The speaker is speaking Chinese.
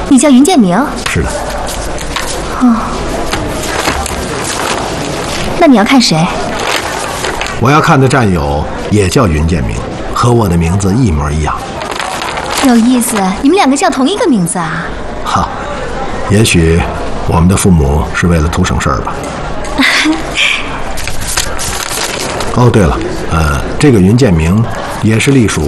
你叫云建明？ 是的。 哦，那你要看谁？ 我要看的战友也叫云建明，和我的名字一模一样。 有意思，你们两个叫同一个名字啊？ 哈，也许我们的父母是为了图省事儿吧。哦，对了，这个云建明也是隶属